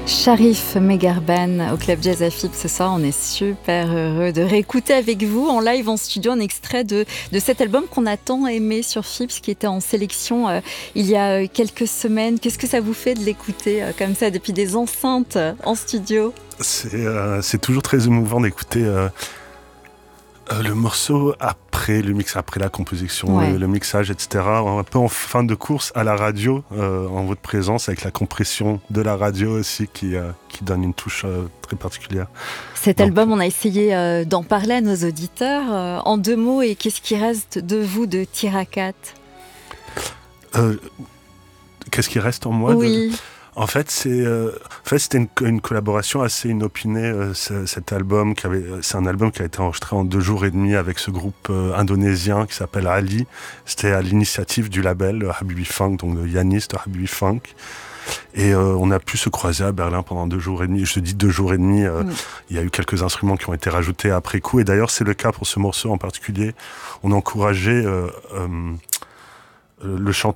Sharif Megharban au Club Jazz à FIP ce soir. On est super heureux de réécouter avec vous en live, en studio, un extrait de cet album qu'on a tant aimé sur FIP, qui était en sélection il y a quelques semaines. Qu'est-ce que ça vous fait de l'écouter comme ça depuis des enceintes en studio ? C'est toujours très émouvant d'écouter le morceau après le mix, après la composition, Ouais. le mixage, etc. Un peu en fin de course à la radio, en votre présence, avec la compression de la radio aussi qui donne une touche très particulière. Cet album, on a essayé d'en parler à nos auditeurs. En 2 mots, et qu'est-ce qui reste de vous, de Tirakat ? Qu'est-ce qui reste en moi ? Oui. En fait, c'était une collaboration assez inopinée. Cet album, c'est un album qui a été enregistré en 2 jours et demi avec ce groupe indonésien qui s'appelle Ali. C'était à l'initiative du label Habibi Funk, donc de Yanis de Habibi Funk. Et on a pu se croiser à Berlin pendant 2 jours et demi. Je dis 2 jours et demi, il y a eu quelques instruments qui ont été rajoutés après coup. Et d'ailleurs, c'est le cas pour ce morceau en particulier. On a encouragé le chanteur